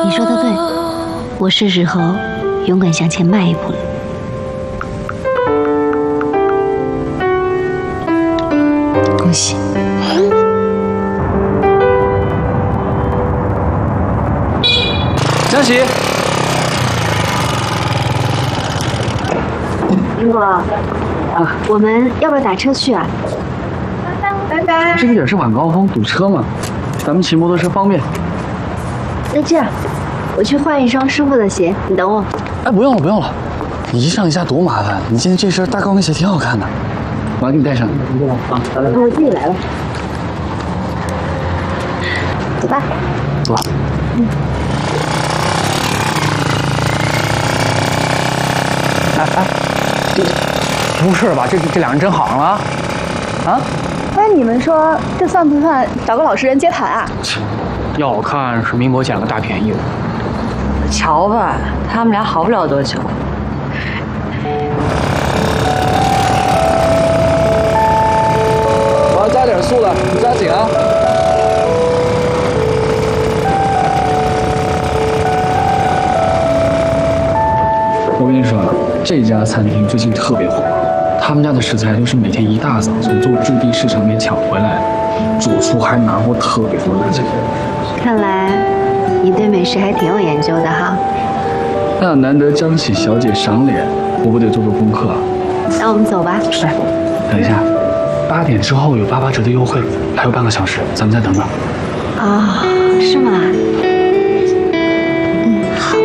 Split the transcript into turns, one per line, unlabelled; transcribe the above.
你说的对，我是时候勇敢向前迈一步了。恭喜！
江喜，
林果，我们要不要打车去啊？拜拜。
这个点是晚高峰，堵车嘛，咱们骑摩托车方便。
那这样，我去换一双舒服的鞋，你等我。
哎，不用了，不用了，你一上一下多麻烦。你今天这身大高跟鞋挺好看的，我还给你带上。
我自己来了。走吧。
走吧。哎，不是吧？这两人真好上了啊？
那你们说这算不算找个老实人接谈啊？
要我看是明博捡了个大便宜了。
瞧吧，他们俩好不了多久。
我要加点速了，你抓紧啊！我跟你说，这家餐厅最近特别火，他们家的食材都是每天一大早从驻地市场里面抢回来的，主厨还拿过特别多的奖。
看来你对美食还挺有研究的哈。
那难得江喜小姐赏脸，我不得做做功课啊。
那我们走吧。
是。等一下，8点之后有88折的优惠，还有半个小时，咱们再等等。
啊，是吗？